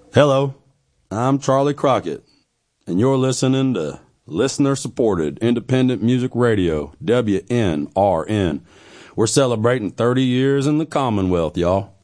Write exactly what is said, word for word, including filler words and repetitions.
Hello, I'm Charlie Crockett, and you're listening to listener-supported independent music radio, W N R N. We're celebrating thirty years in the Commonwealth, y'all.